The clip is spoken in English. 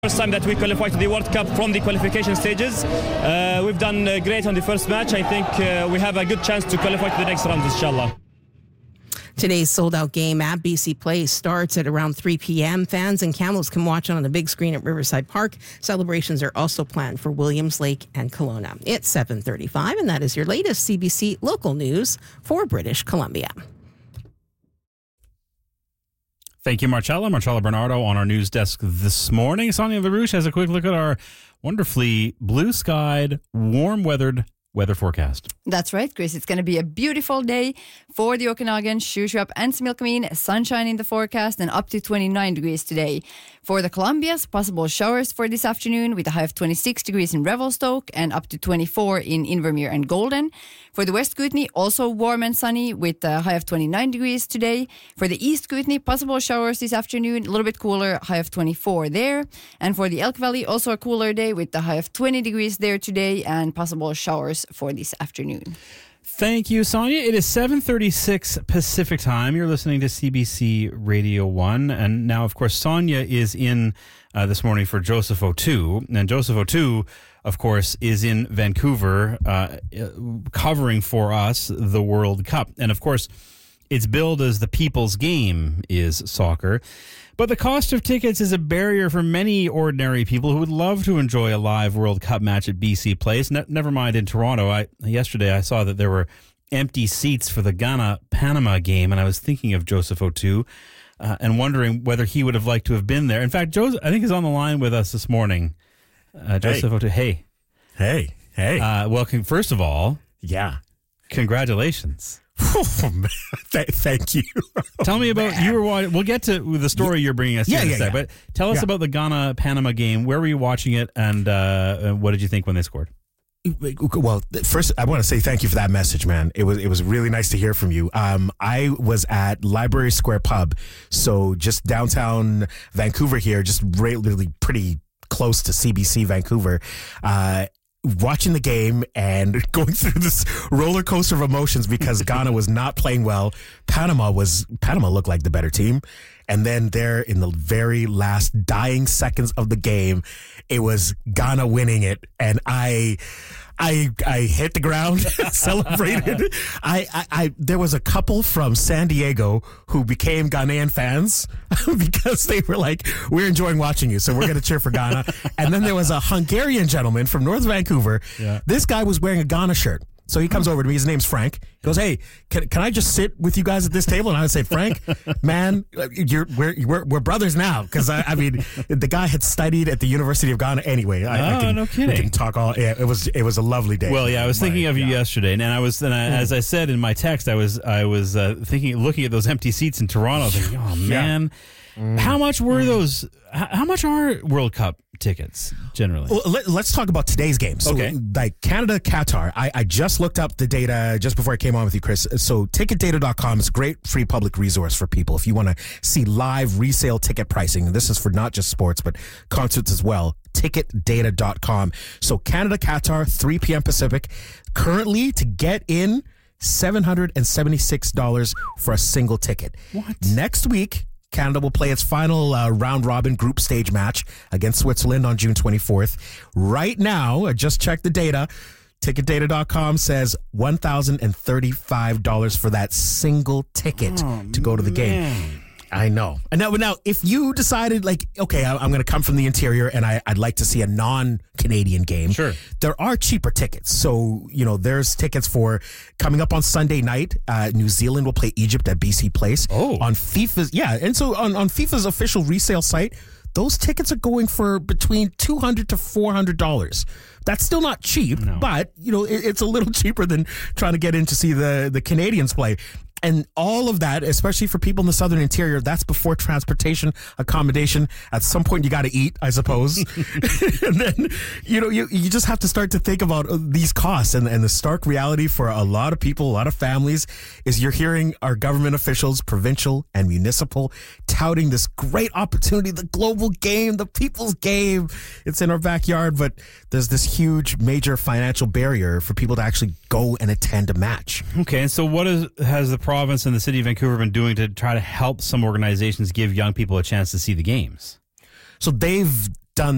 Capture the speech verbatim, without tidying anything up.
first time that we qualify to the World Cup from the qualification stages. Uh, we've done uh, great on the first match. I think uh, we have a good chance to qualify to the next round, inshallah. Today's sold-out game at B C Place starts at around three p.m. Fans and Camels can watch it on the big screen at Riverside Park. Celebrations are also planned for Williams Lake and Kelowna. It's seven thirty-five, and that is your latest C B C local news for British Columbia. Thank you, Marcella. Marcella Bernardo on our news desk this morning. Sonia Larouche has a quick look at our wonderfully blue-skied, warm-weathered weather forecast. That's right, Chris. It's going to be a beautiful day for the Okanagan, Shuswap and Similkameen. Sunshine in the forecast and up to twenty-nine degrees today. For the Columbias, possible showers for this afternoon with a high of twenty-six degrees in Revelstoke and up to twenty-four in Invermere and Golden. For the West Kootenay, also warm and sunny with a high of twenty-nine degrees today. For the East Kootenay, possible showers this afternoon, a little bit cooler, high of twenty-four there. And for the Elk Valley, also a cooler day with a high of twenty degrees there today and possible showers for this afternoon. Thank you, Sonia. It is seven thirty-six Pacific time. You're listening to C B C Radio one. And now, of course, Sonia is in uh, this morning for Joseph O'Toole. And Joseph O'Toole, of course, is in Vancouver uh, covering for us the World Cup. And, of course, it's billed as the people's game is soccer. But the cost of tickets is a barrier for many ordinary people who would love to enjoy a live World Cup match at B C Place. Ne- never mind in Toronto. I yesterday I saw that there were empty seats for the Ghana-Panama game, and I was thinking of Joseph O'Toole uh, and wondering whether he would have liked to have been there. In fact, Joseph, I think he's on the line with us this morning. Uh, Joseph hey. O'Toole, hey. Hey, hey. Uh, welcome. First of all, yeah. Congratulations. Oh, man. Th- thank you. Tell me about man. you were watching. We'll get to the story you're bringing us yeah, in yeah, a sec, yeah. but tell us yeah. about the Ghana Panama game. Where were you watching it, and uh, what did you think when they scored? Well, first, I want to say thank you for that message, man. It was it was really nice to hear from you. Um, I was at Library Square Pub, so just downtown Vancouver here, just really pretty close to C B C Vancouver. Uh, watching the game and going through this roller coaster of emotions because Ghana was not playing well. Panama was Panama looked like the better team. And then there in the very last dying seconds of the game, it was Ghana winning it. And I I I hit the ground, celebrated. I, I, I there was a couple from San Diego who became Ghanaian fans because they were like, we're enjoying watching you, so we're going to cheer for Ghana. And then there was a Hungarian gentleman from North Vancouver. Yeah. This guy was wearing a Ghana shirt. So he comes over to me. His name's Frank. He goes, "Hey, can can I just sit with you guys at this table?" And I would say, "Frank, man, you're we're we're, we're brothers now." Because I, I mean, the guy had studied at the University of Ghana anyway. I, oh, I can, no kidding. We can talk all. Yeah, it was it was a lovely day. Well, yeah, I was My, thinking of you yeah. yesterday, and I was, and I, as I said in my text, I was I was uh, thinking, looking at those empty seats in Toronto, thinking, "Oh man, yeah. mm. how much were mm. those? How, how much are World Cup tickets generally?" Well, let, let's talk about today's game. So, okay. like Canada, Qatar, I, I just looked up the data just before I came on with you, Chris. So ticket data dot com is a great free public resource for people if you want to see live resale ticket pricing. And this is for not just sports, but concerts as well. ticket data dot com. So Canada, Qatar, three p.m. Pacific. Currently, to get in, seven hundred seventy-six dollars for a single ticket. What? Next week, Canada will play its final uh, round-robin group stage match against Switzerland on June twenty-fourth. Right now, I just checked the data. ticket data dot com says one thousand thirty-five dollars for that single ticket oh, to go to the man. game. I know. And now, now, if you decided, like, okay, I'm going to come from the interior and I, I'd like to see a non-Canadian game. Sure. There are cheaper tickets. So, you know, there's tickets for coming up on Sunday night. Uh, New Zealand will play Egypt at B C Place. Oh. On FIFA's, yeah. And so on, on FIFA's official resale site, those tickets are going for between two hundred dollars to four hundred dollars. That's still not cheap, no. but, you know, it, it's a little cheaper than trying to get in to see the, the Canadians play. And all of that, especially for people in the southern interior, that's before transportation, accommodation. At some point, you got to eat, I suppose. And then, you know, you, you just have to start to think about these costs. And, and the stark reality for a lot of people, a lot of families, is you're hearing our government officials, provincial and municipal, touting this great opportunity, the global game, the people's game. It's in our backyard, but there's this huge, major financial barrier for people to actually go and attend a match. Okay, and so what is, has the province and the city of Vancouver been doing to try to help some organizations give young people a chance to see the games? So they've